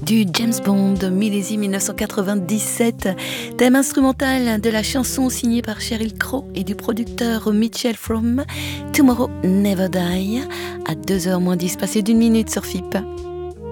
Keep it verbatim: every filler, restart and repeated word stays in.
du James Bond, millésime mille neuf cent quatre-vingt-dix-sept, thème instrumental de la chanson signée par Sheryl Crow et du producteur Mitchell Fromm, Tomorrow Never Die, à deux heures moins dix, passé d'une minute sur F I P.